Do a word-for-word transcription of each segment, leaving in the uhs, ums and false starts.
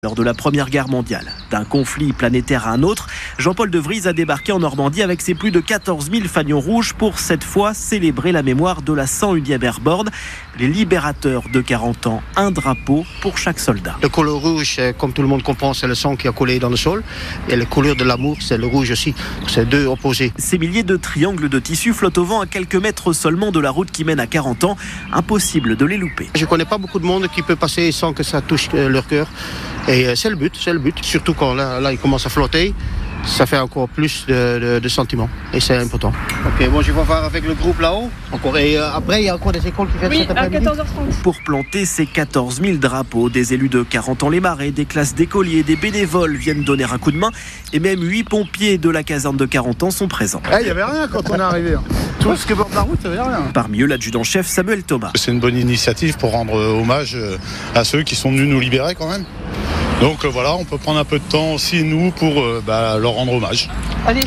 Lors de la Première Guerre mondiale, d'un conflit planétaire à un autre, Jean-Paul de Vries a débarqué en Normandie avec ses plus de quatorze mille fanions rouges pour cette fois célébrer la mémoire de la cent unième Airborne, les libérateurs de quarante ans, un drapeau pour chaque soldat. Le couleur rouge, comme tout le monde comprend, c'est le sang qui a coulé dans le sol, et la couleur de l'amour, c'est le rouge aussi. C'est deux opposés. Ces milliers de triangles de tissu flottent au vent à quelques mètres seulement de la route qui mène à quarante ans, impossible de les louper. Je ne connais pas beaucoup de monde qui peut passer sans que ça touche leur cœur. Et c'est le but, c'est le but. Surtout quand là, là il commence à flotter, ça fait encore plus de, de, de sentiments. Et c'est important. Ok, bon, je vais voir avec le groupe là-haut. Encore. Et euh, après, il y a encore des écoles qui viennent oui, cet après-midi. à quatorze heures trente. Pour planter ces quatorze mille drapeaux, des élus de quarante ans-les-Marais, des classes d'écoliers, des bénévoles viennent donner un coup de main. Et même huit pompiers de la caserne de quarante ans sont présents. Il hey, n'y avait rien quand on est arrivé. Tout ce qui borde la route, il n'y avait rien. Parmi eux, l'adjudant-chef Samuel Thomas. C'est une bonne initiative pour rendre hommage à ceux qui sont venus nous libérer quand même. Donc euh, voilà, on peut prendre un peu de temps aussi, nous, pour euh, bah, leur rendre hommage. Allez.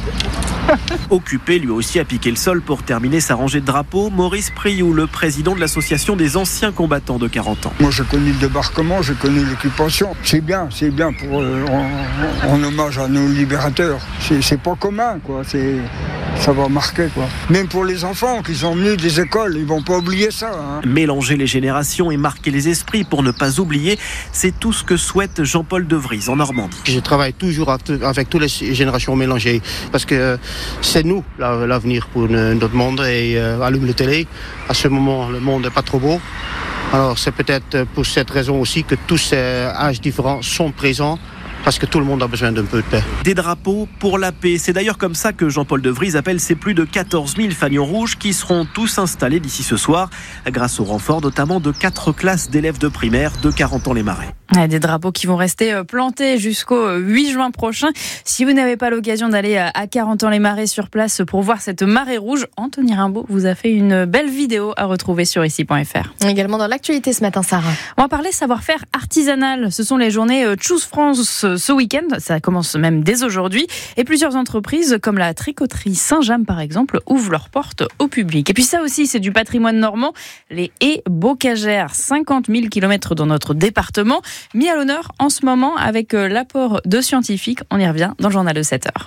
Occupé lui aussi à piquer le sol pour terminer sa rangée de drapeaux, Maurice Priou, le président de l'association des anciens combattants de quarante ans. Moi j'ai connu le débarquement, j'ai connu l'occupation. C'est bien, c'est bien pour euh, en, en hommage à nos libérateurs. C'est, c'est pas commun, quoi. C'est, ça va marquer, quoi. Même pour les enfants qui sont venus des écoles, ils vont pas oublier ça. Hein. Mélanger les générations et marquer les esprits pour ne pas oublier, c'est tout ce que souhaite Jean-Paul de Vries en Normandie. Je travaille toujours avec toutes les générations mélangées parce que c'est nous l'avenir pour notre monde et euh, allume la télé. À ce moment, le monde n'est pas trop beau. Alors c'est peut-être pour cette raison aussi que tous ces âges différents sont présents. Parce que tout le monde a besoin d'un peu de paix. Des drapeaux pour la paix. C'est d'ailleurs comme ça que Jean-Paul de Vries appelle ses plus de quatorze mille fanions rouges qui seront tous installés d'ici ce soir, grâce au renfort notamment de quatre classes d'élèves de primaire de quarante ans-les-Marais. Des drapeaux qui vont rester plantés jusqu'au huit juin prochain. Si vous n'avez pas l'occasion d'aller à quarante ans-les-Marais sur place pour voir cette marée rouge, Anthony Rimbaud vous a fait une belle vidéo à retrouver sur ici point f r. Également dans l'actualité ce matin, Sarah. On va parler savoir-faire artisanal. Ce sont les journées Choose France ce week-end, ça commence même dès aujourd'hui, et plusieurs entreprises comme la tricoterie Saint-James par exemple ouvrent leurs portes au public. Et puis ça aussi c'est du patrimoine normand, les haies bocagères, cinquante mille kilomètres dans notre département, mis à l'honneur en ce moment avec l'apport de scientifiques. On y revient dans le journal de sept heures.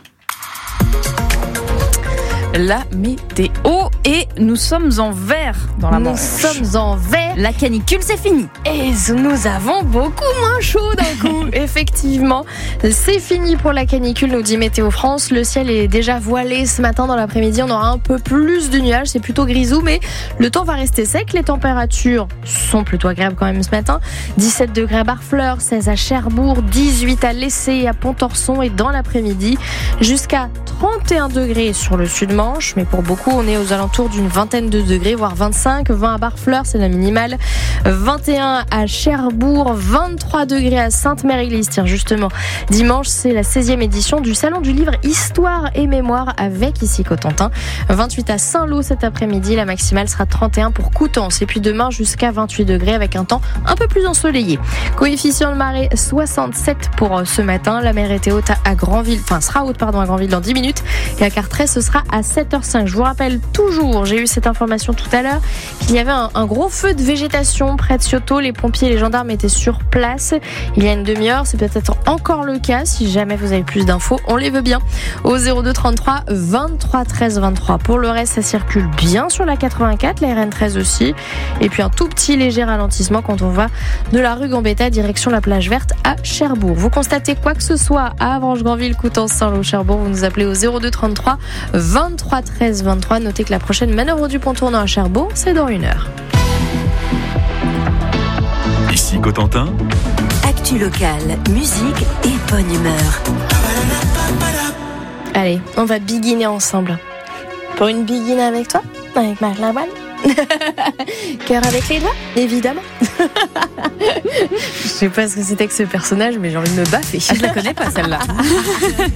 La météo, et nous sommes en vert dans la Nous Manche. sommes en vert. La canicule, c'est fini. Et nous avons beaucoup moins chaud d'un coup. Effectivement, c'est fini pour la canicule, nous dit Météo France. Le ciel est déjà voilé ce matin. Dans l'après-midi, on aura un peu plus de nuages. C'est plutôt grisou, mais le temps va rester sec. Les températures sont plutôt agréables quand même ce matin. dix-sept degrés à Barfleur, seize à Cherbourg, dix-huit à Lessay et à Pontorson. Et dans l'après-midi, jusqu'à trente et un degrés sur le sud-Manche. Mais pour beaucoup, on est aux alentours d'une vingtaine de degrés, voire vingt-cinq. vingt à Barfleur, c'est la minimale. vingt et un à Cherbourg, vingt-trois degrés à Sainte-Mère-Église. Tiens, justement, dimanche, c'est la seizième édition du Salon du livre Histoire et Mémoire avec ici Cotentin. vingt-huit à Saint-Lô cet après-midi. La maximale sera trente et un pour Coutances. Et puis demain, jusqu'à vingt-huit degrés avec un temps un peu plus ensoleillé. Coefficient de marée soixante-sept pour ce matin. La mer était haute à Granville, enfin sera haute pardon à Granville dans dix minutes. Et à Carteret, ce sera à sept heures cinq. Je vous rappelle toujours, j'ai eu cette information tout à l'heure, qu'il y avait un, un gros feu de végétation près de Cioto. Les pompiers et les gendarmes étaient sur place il y a une demi-heure. C'est peut-être encore le cas. Si jamais vous avez plus d'infos, on les veut bien. Au zéro deux trente-trois vingt-trois treize vingt-trois. Pour le reste, ça circule bien sur la quatre-vingt-quatre, la R N treize aussi. Et puis un tout petit léger ralentissement quand on va de la rue Gambetta direction la plage verte à Cherbourg. Vous constatez quoi que ce soit à Avranches-Granville, Coutances, Saint-Lô, Cherbourg, vous nous appelez au zéro deux trente-trois vingt-trois treize vingt-trois. Notez que la prochaine manœuvre du pont tournant à Cherbourg, c'est dans une heure. Ici Cotentin. Actu locale, musique et bonne humeur. Allez, on va biguiner ensemble. Pour une biguine avec toi, avec Marc Lavoine. Cœur avec les doigts, évidemment. Je sais pas ce que c'était que ce personnage, mais j'ai envie de me baffer. Ah, je la connais pas celle-là.